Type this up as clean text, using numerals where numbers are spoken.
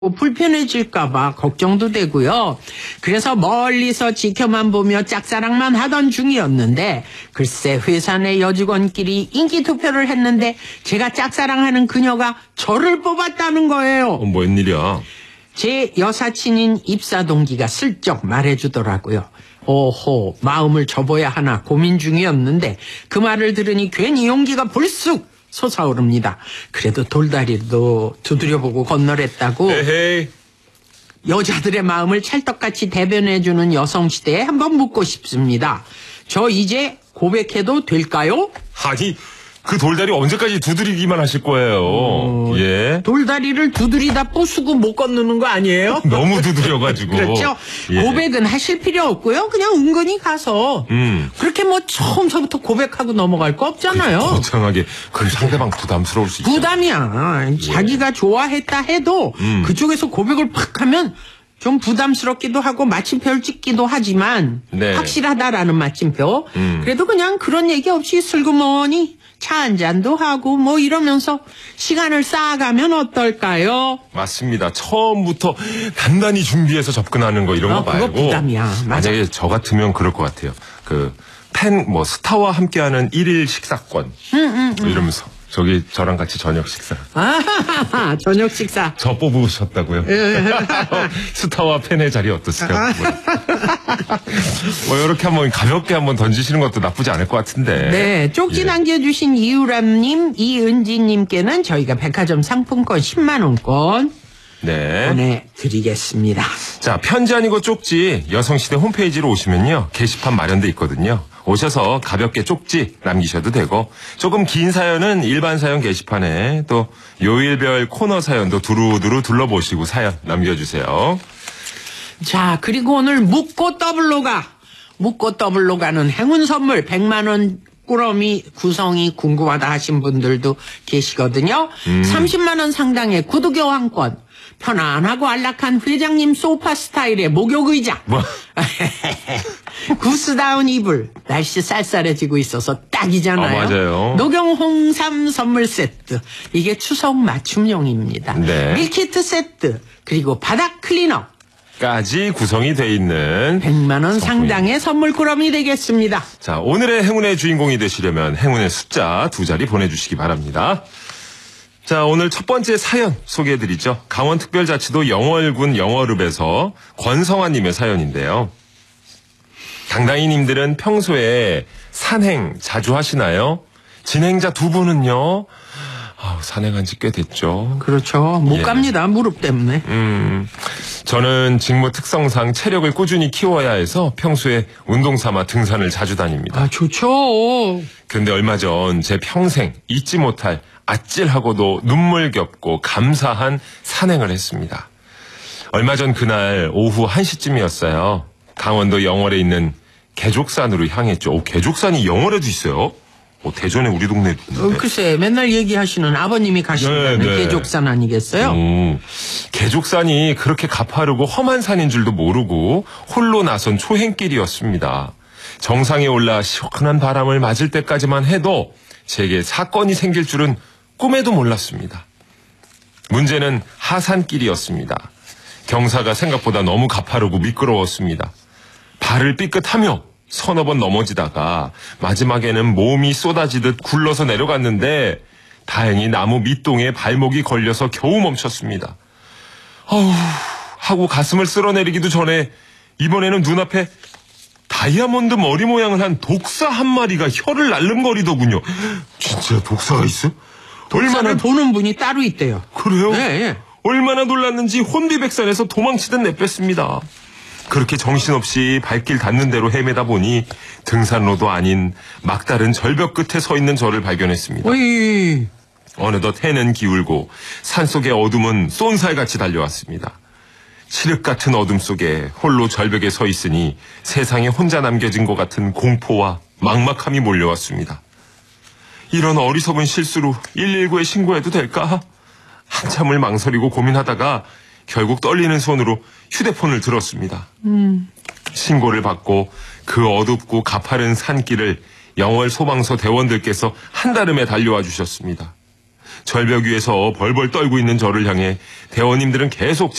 불편해질까봐 걱정도 되고요. 그래서 멀리서 지켜만 보며 짝사랑만 하던 중이었는데 글쎄 회사 내 여직원끼리 인기 투표를 했는데 제가 짝사랑하는 그녀가 저를 뽑았다는 거예요. 웬일이야? 제 여사친인 입사 동기가 슬쩍 말해주더라고요. 오호, 마음을 접어야 하나 고민 중이었는데 그 말을 들으니 괜히 용기가 불쑥 솟아오릅니다. 그래도 돌다리도 두드려보고 건너랬다고. 에헤이. 여자들의 마음을 찰떡같이 대변해주는 여성시대에 한번 묻고 싶습니다. 저 이제 고백해도 될까요? 아니, 그 돌다리 언제까지 두드리기만 하실 거예요? 예. 돌다리를 두드리다 부수고 못 건너는 거 아니에요? 너무 두드려가지고. 그렇죠. 예. 고백은 하실 필요 없고요. 그냥 은근히 가서 그렇게 뭐 처음서부터 고백하고 넘어갈 거 없잖아요. 거창하게. 그럼 상대방 부담스러울 수 있죠. 부담이야. 자기가 좋아했다 해도 그쪽에서 고백을 팍 하면 좀 부담스럽기도 하고 마침표를 찍기도 하지만 네. 확실하다라는 마침표. 그래도 그냥 그런 얘기 없이 슬그머니 차 한 잔도 하고 뭐 이러면서 시간을 쌓아가면 어떨까요? 맞습니다. 처음부터 단단히 준비해서 접근하는 거 이런 거 말고. 그거 부담이야. 맞아. 만약에 저 같으면 그럴 것 같아요. 스타와 함께하는 1일 식사권. 이러면서. 저랑 같이 저녁 식사. 아, 저녁 식사. 저 뽑으셨다고요? 스타와 팬의 자리 어떠세요? 이렇게 한번 가볍게 한번 던지시는 것도 나쁘지 않을 것 같은데. 네, 쪽지 남겨주신 이유람님, 이은지님께는 저희가 백화점 상품권 10만원권 네. 보내드리겠습니다. 자, 편지 아니고 쪽지 여성시대 홈페이지로 오시면요. 게시판 마련돼 있거든요. 오셔서 가볍게 쪽지 남기셔도 되고 조금 긴 사연은 일반 사연 게시판에 또 요일별 코너 사연도 두루두루 둘러보시고 사연 남겨주세요. 자, 그리고 오늘 묻고 더블로 가는 행운 선물 100만원 꾸러미 구성이 궁금하다 하신 분들도 계시거든요. 30만원 상당의 구두 교환권, 편안하고 안락한 회장님 소파 스타일의 목욕 의자, 뭐? 구스다운 이불, 날씨 쌀쌀해지고 있어서 딱이잖아요. 맞아요. 녹용 홍삼 선물 세트, 이게 추석 맞춤용입니다. 네. 밀키트 세트, 그리고 바닥 클리너 까지 구성이 돼 있는 100만원 상당의 선물 꾸러미 되겠습니다. 자, 오늘의 행운의 주인공이 되시려면 행운의 숫자 2자리 보내주시기 바랍니다. 자, 오늘 첫 번째 사연 소개해드리죠. 강원특별자치도 영월군 영월읍에서 권성아님의 사연인데요. 당당이님들은 평소에 산행 자주 하시나요? 진행자 두 분은요? 산행한 지 꽤 됐죠. 그렇죠. 못 갑니다. 무릎 때문에. 저는 직무 특성상 체력을 꾸준히 키워야 해서 평소에 운동 삼아 등산을 자주 다닙니다. 아, 좋죠. 근데 얼마 전 제 평생 잊지 못할 아찔하고도 눈물겹고 감사한 산행을 했습니다. 얼마 전 그날 오후 1시쯤이었어요. 강원도 영월에 있는 개족산으로 향했죠. 개족산이 영월에도 있어요? 대전에 우리 동네도 있는데. 글쎄, 맨날 얘기하시는 아버님이 가신다는 개족산 아니겠어요? 개족산이 그렇게 가파르고 험한 산인 줄도 모르고 홀로 나선 초행길이었습니다. 정상에 올라 시원한 바람을 맞을 때까지만 해도 제게 사건이 생길 줄은 꿈에도 몰랐습니다. 문제는 하산길이었습니다. 경사가 생각보다 너무 가파르고 미끄러웠습니다. 발을 삐끗하며 서너 번 넘어지다가 마지막에는 몸이 쏟아지듯 굴러서 내려갔는데 다행히 나무 밑동에 발목이 걸려서 겨우 멈췄습니다. 하고 가슴을 쓸어내리기도 전에 이번에는 눈앞에 다이아몬드 머리 모양을 한 독사 한 마리가 혀를 날름거리더군요. 진짜 독사가 있어? 독사를 보는 분이 따로 있대요. 그래요? 네. 얼마나 놀랐는지 혼비백산해서 도망치듯 내뺐습니다. 그렇게 정신없이 발길 닿는 대로 헤매다 보니 등산로도 아닌 막다른 절벽 끝에 서 있는 저를 발견했습니다. 어이. 어느덧 해는 기울고 산속의 어둠은 쏜살같이 달려왔습니다. 칠흑 같은 어둠 속에 홀로 절벽에 서 있으니 세상에 혼자 남겨진 것 같은 공포와 막막함이 몰려왔습니다. 이런 어리석은 실수로 119에 신고해도 될까? 한참을 망설이고 고민하다가 결국 떨리는 손으로 휴대폰을 들었습니다. 신고를 받고 그 어둡고 가파른 산길을 영월 소방서 대원들께서 한달음에 달려와 주셨습니다. 절벽 위에서 벌벌 떨고 있는 저를 향해 대원님들은 계속